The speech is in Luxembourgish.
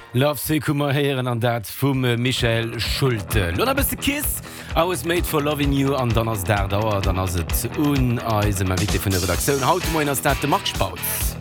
Love se kummer heieren an dat vum Michael Schulte. Lona bist Kiss, I was made for loving you an dann ass der Dauer, dann ass et un eise ma Wit vun der Redaktionun. Haut moin ass dat de Markspaus.